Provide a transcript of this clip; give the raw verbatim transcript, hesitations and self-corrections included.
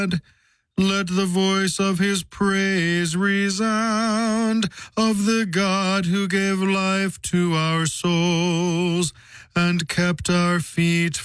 Let the voice of his praise resound, of the God who gave life to our souls and kept our feet